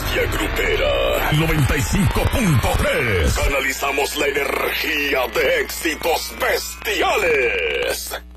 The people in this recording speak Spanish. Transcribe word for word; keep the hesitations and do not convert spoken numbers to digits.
Bestia Grupera noventa y cinco punto tres. Analizamos la energía de éxitos bestiales.